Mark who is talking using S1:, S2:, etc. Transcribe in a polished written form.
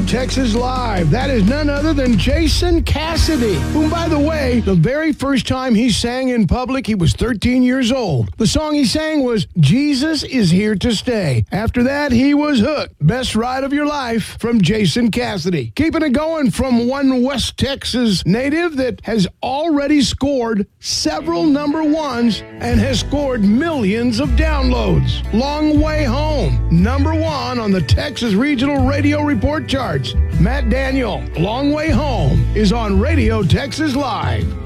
S1: Texas Live. That is none other than Jason Cassidy, whom, by the way, the very first time he sang in public, he was 13 years old. The song he sang was Jesus is Here to Stay. After that, he was hooked. Best Ride of Your Life from Jason Cassidy. Keeping it going from one West Texas native that has already scored several number ones and has scored millions of downloads. Long Way Home, number one on the Texas Regional Radio Report charts. Matt Daniel, Long Way Home, is on Radio Texas Live.